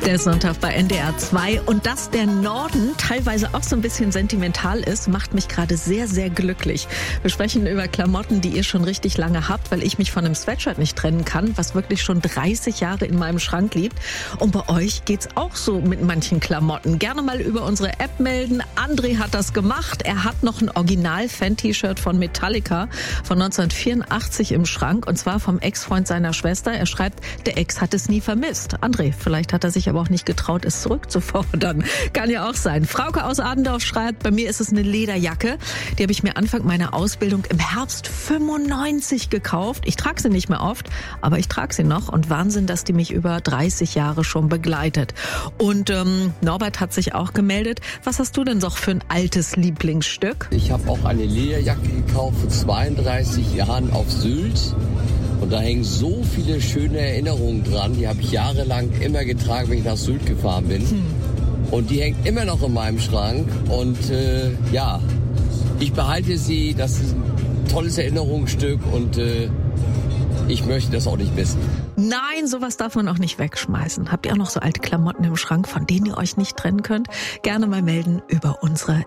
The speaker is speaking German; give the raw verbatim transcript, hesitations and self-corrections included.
Der Sonntag bei N D R zwei. Und dass der Norden teilweise auch so ein bisschen sentimental ist, macht mich gerade sehr, sehr glücklich. Wir sprechen über Klamotten, die ihr schon richtig lange habt, weil ich mich von einem Sweatshirt nicht trennen kann, was wirklich schon dreißig Jahre in meinem Schrank liegt. Und bei euch geht's auch so mit manchen Klamotten. Gerne mal über unsere App melden. André hat das gemacht. Er hat noch ein Original-Fan-T-Shirt von Metallica von neunzehnhundertvierundachtzig im Schrank, und zwar vom Ex-Freund seiner Schwester. Er schreibt, der Ex hat es nie vermisst. André, vielleicht hat er sich aber auch nicht getraut, es zurückzufordern. Kann ja auch sein. Frauke aus Adendorf schreibt, bei mir ist es eine Lederjacke. Die habe ich mir Anfang meiner Ausbildung im Herbst fünfundneunzig gekauft. Ich trage sie nicht mehr oft, aber ich trage sie noch, und Wahnsinn, dass die mich über dreißig Jahre schon begleitet. Und ähm, Norbert hat sich auch gemeldet. Was hast du denn noch für ein altes Lieblingsstück? Ich habe auch eine Lederjacke gekauft vor zweiunddreißig Jahren auf Sylt. Und da hängen so viele schöne Erinnerungen dran. Die habe ich jahrelang immer getragen, wenn ich nach Sylt gefahren bin. Hm. Und die hängt immer noch in meinem Schrank. Und äh, ja, ich behalte sie. Das ist ein tolles Erinnerungsstück. Und äh, ich möchte das auch nicht missen. Nein, sowas darf man auch nicht wegschmeißen. Habt ihr auch noch so alte Klamotten im Schrank, von denen ihr euch nicht trennen könnt? Gerne mal melden über unsere